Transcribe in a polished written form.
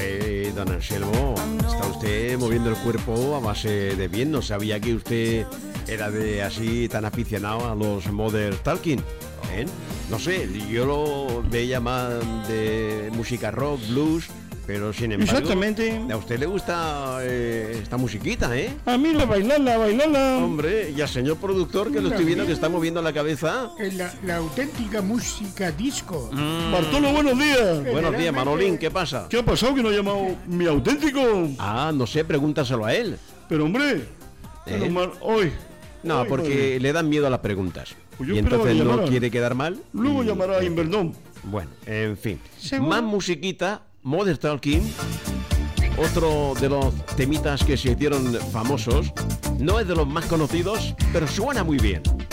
Don Anselmo, está usted moviendo el cuerpo a base de bien. No sabía que usted era de así tan aficionado a los Modern Talking. ¿Eh? No sé, yo lo veía más de música rock, blues, pero sin embargo... Exactamente. A usted le gusta esta musiquita, ¿eh? A mí bailarla. Hombre, y al señor productor que lo estoy viendo que está moviendo la cabeza. La auténtica música disco. Bartolo, buenos días. Buenos días, Manolín, ¿qué pasa? ¿Qué ha pasado que no ha llamado mi auténtico? Ah, no sé, pregúntaselo a él. Pero hombre, hoy. No, porque le dan miedo a las preguntas. Pues yo y esperaba entonces que no llamaran. quiere quedar mal. Luego llamará a Inverdón. Bueno, en fin. ¿Seguro? Más musiquita, Modern Talking. Otro de los temitas que se hicieron famosos. No es de los más conocidos, pero suena muy bien.